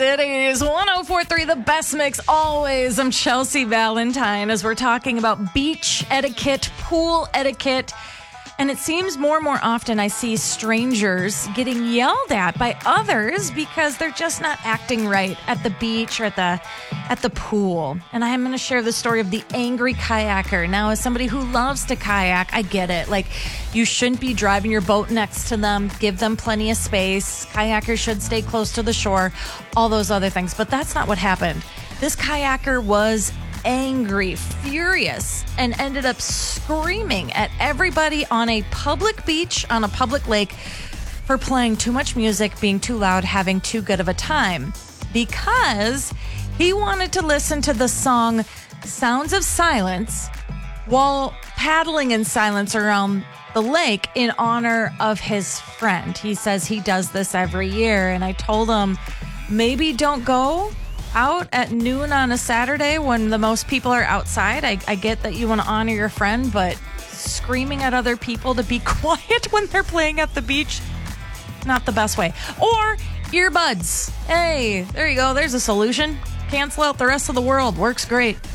It is 104.3, the best mix always. I'm Chelsea Valentine as we're talking about beach etiquette, pool etiquette. And it seems more and more often I see strangers getting yelled at by others because they're just not acting right at the beach or at the pool. And I'm going to share the story of the angry kayaker. Now, as somebody who loves to kayak, I get it. Like, you shouldn't be driving your boat next to them. Give them plenty of space. Kayakers should stay close to the shore. All those other things. But that's not what happened. This kayaker was angry, furious, and ended up screaming at everybody on a public beach, on a public lake, for playing too much music, being too loud, having too good of a time, because he wanted to listen to the song Sounds of Silence while paddling in silence around the lake in honor of his friend. He says he does this every year, and I told him, maybe don't go out at noon on a Saturday when the most people are outside. I get that you want to honor your friend, but screaming at other people to be quiet when they're playing at the beach, not the best way. Or earbuds. Hey, there you go. There's a solution. Cancel out the rest of the world. Works great.